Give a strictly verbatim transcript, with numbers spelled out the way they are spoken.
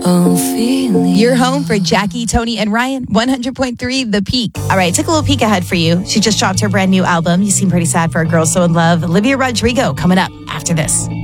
Ophelia. You're home for Jackie, Tony, and Ryan. one hundred point three The Peak. All right, took a little peek ahead for you. She just dropped her brand new album. You seem pretty sad for a girl so in love. Olivia Rodrigo coming up after this.